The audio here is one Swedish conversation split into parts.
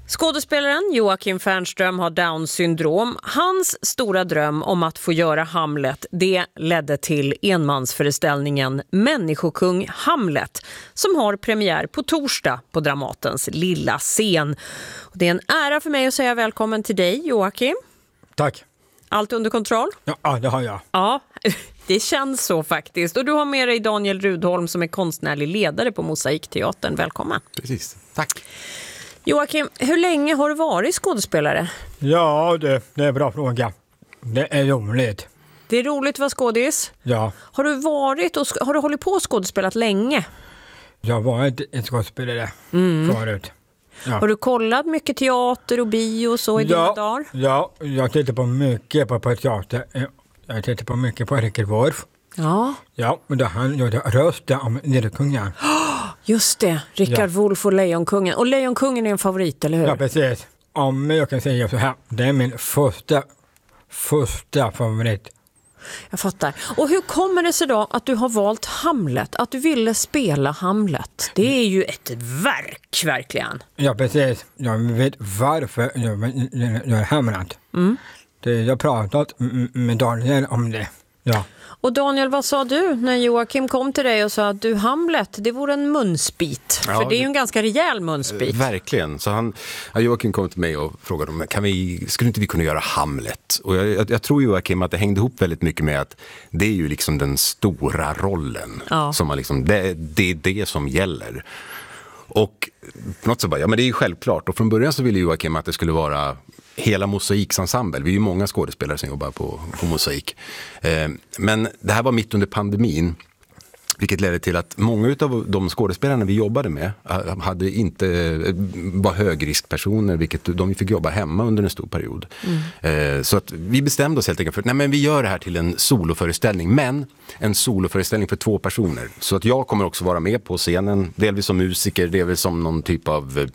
Skådespelaren Joakim Fernström har Downs syndrom. Hans stora dröm om att få göra Hamlet, det ledde till enmansföreställningen Människokung Hamlet, som har premiär på torsdag på Dramatens lilla scen. Det är en ära för mig att säga välkommen till dig, Joakim. Tack. Allt under kontroll? Ja, det har jag. Ja, det känns så faktiskt. Och du har med dig Daniel Rudholm som är konstnärlig ledare på Mosaikteatern. Välkommen. Precis, tack. Joakim, hur länge har du varit skådespelare? Ja, det är en bra fråga. Det är roligt. Det är roligt att vara skådis. Ja. Har du hållit på och skådespelat länge? Jag har varit en skådespelare förut. Ja. Har du kollat mycket teater och bio och så i dina dagar? Ja, jag tittar på mycket på teater. Jag tittar på mycket på Rickard Wolff. Ja. Ja, och då han gjorde rösten om Lejonkungen. Just det, Rickard Wolff och Lejonkungen. Och Lejonkungen är en favorit, eller hur? Ja, precis. Om jag kan säga så här, det är min första favorit. Jag fattar. Och hur kommer det sig då att du har valt Hamlet? Att du ville spela Hamlet? Det är ju ett verk, verkligen. Ja, precis. Jag vet varför jag är Hamlet. Jag har pratat med Daniel om det. Ja. Och Daniel, vad sa du när Joakim kom till dig och sa att du Hamlet, det vore en munsbit? Ja, för det är ju en ganska rejäl munsbit. Verkligen. Så Joakim kom till mig och frågade om skulle inte vi kunna göra Hamlet? Och jag tror Joakim att det hängde ihop väldigt mycket med att det är ju liksom den stora rollen. Ja. Som man liksom, det är det som gäller. Och på något sätt bara, ja men det är ju självklart. Och från början så ville Joakim att det skulle vara hela Mosaiksensemble. Vi är ju många skådespelare som jobbar på Mosaik. Men det här var mitt under pandemin. Vilket ledde till att många av de skådespelarna vi jobbade med var högriskpersoner, vilket de fick jobba hemma under en stor period. Så att vi bestämde oss helt enkelt för att vi gör det här till en soloföreställning, men en soloföreställning för 2 personer. Så att jag kommer också vara med på scenen, delvis som musiker, delvis som någon typ av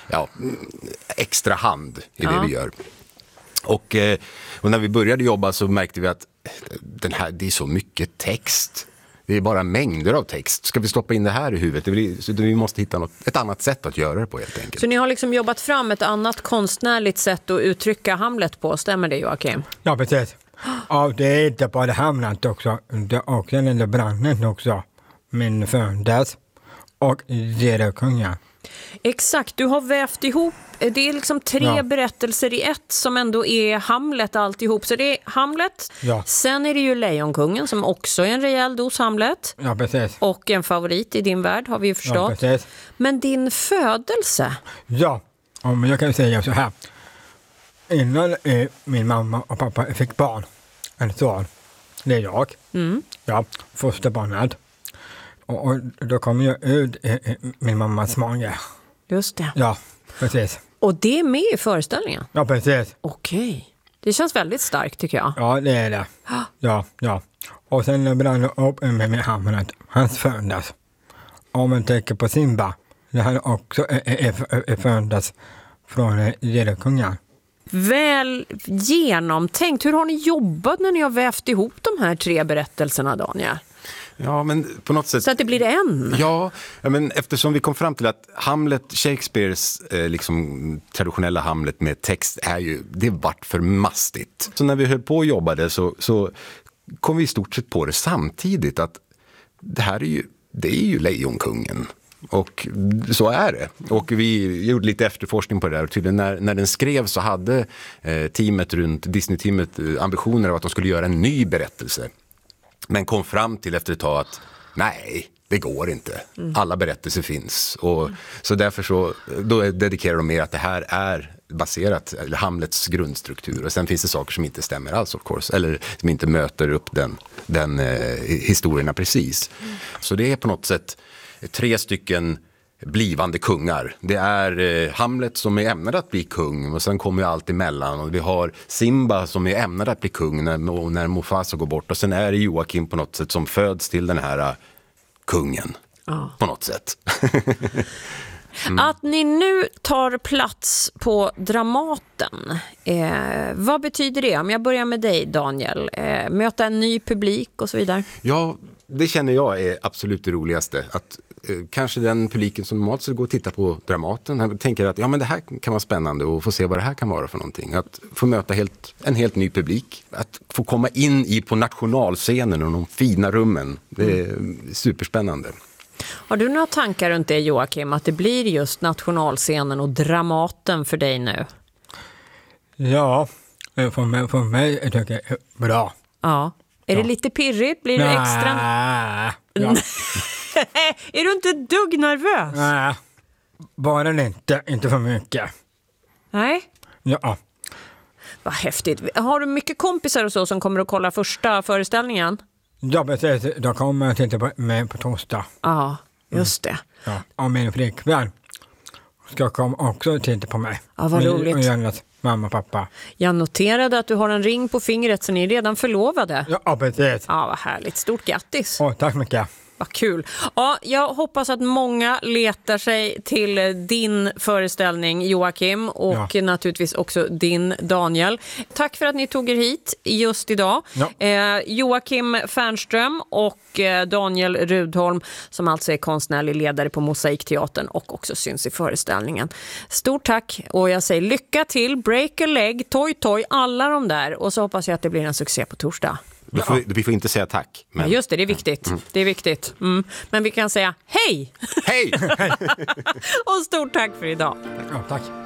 extra hand i det vi gör. Och när vi började jobba så märkte vi att det är så mycket text. Det är bara mängder av text. Ska vi stoppa in det här i huvudet? Så vi måste hitta ett annat sätt att göra det på helt enkelt. Så ni har liksom jobbat fram ett annat konstnärligt sätt att uttrycka Hamlet på, stämmer det Joakim? Ja, precis. Och det är inte bara Hamlet också. Det är också den där branden också. Min födas och Lejonkungen. Exakt, du har vävt ihop, det är liksom 3 berättelser i ett som ändå är Hamlet alltihop. Så det är Hamlet, sen är det ju Lejonkungen som också är en rejäl dos Hamlet. Ja, precis. Och en favorit i din värld har vi ju förstått. Ja, precis. Men din födelse? Ja, men jag kan säga så här. Innan min mamma och pappa fick barn, en son, det är jag. Ja, första barnet. Och då kom jag ut min mammas mage. Just det. Ja, precis. Och det är med i föreställningen? Ja, precis. Okej. Det känns väldigt starkt tycker jag. Ja, det är det. Ja. Och sen brann jag upp med min Hamlet. Hans födas. Om man tänker på Simba. Det här också är födas från Lejonkungen. Väl genomtänkt. Hur har ni jobbat när ni har vävt ihop de här 3 berättelserna, Daniel? Ja, men på något sätt... Så att det blir en? Ja, men eftersom vi kom fram till att Hamlet, Shakespeares liksom traditionella Hamlet med text det vart för mastigt. Så när vi höll på och jobbade så kom vi i stort sett på det samtidigt att det är ju Lejonkungen. Och så är det. Och vi gjorde lite efterforskning på det där. Och tydligen när den skrevs så hade Disney-teamet ambitioner av att de skulle göra en ny berättelse. Men kom fram till efter ett tag att nej, det går inte. Alla berättelser finns. Och så därför då dedikerar de mer att det här är baserat Hamlets grundstruktur. Och sen finns det saker som inte stämmer alls, of course. Eller som inte möter upp den historierna precis. Så det är på något sätt 3 stycken blivande kungar. Det är Hamlet som är ämnad att bli kung och sen kommer allt emellan. Och vi har Simba som är ämnad att bli kung när Mufasa går bort. Och sen är det Joakim på något sätt som föds till den här kungen. På något sätt. Att ni nu tar plats på Dramaten, vad betyder det? Om jag börjar med dig, Daniel. Möta en ny publik och så vidare. Ja, det känner jag är absolut det roligaste. Att kanske den publiken som normalt skulle gå och titta på Dramaten tänker att men det här kan vara spännande och få se vad det här kan vara för någonting. Att få möta en helt ny publik. Att få komma in på nationalscenen och de fina rummen. Det är superspännande. Har du några tankar runt det, Joakim, att det blir just nationalscenen och Dramaten för dig nu? Ja, för mig är det bra. Ja. Är det lite pirrigt? Blir det extra? Ja. Är du inte ett dugg nervös? Nej, bara inte för mycket. Nej. Ja. Vad häftigt. Har du mycket kompisar och så som kommer att kolla första föreställningen? Ja, precis. Då kommer jag titta med på torsdag. Ja, just det. Ja. Och min flickvän ska komma också titta på mig. Ja, vad roligt. Och Jannes mamma och pappa. Jag noterade att du har en ring på fingret, så ni är redan förlovade. Ja, precis. Ja, vad härligt. Stort grattis. Tack mycket. Vad kul. Ja, jag hoppas att många letar sig till din föreställning, Joakim, och naturligtvis också din, Daniel. Tack för att ni tog er hit just idag. Ja. Joakim Fernström och Daniel Rudholm, som alltså är konstnärlig ledare på Mosaikteatern och också syns i föreställningen. Stort tack, och jag säger lycka till, break a leg, toy, alla de där, och så hoppas jag att det blir en succé på torsdag. Vi får inte säga tack. Men... Ja, just det är viktigt. Det är viktigt. Men vi kan säga hej! Hej! Och stort tack för idag. Ja, tack.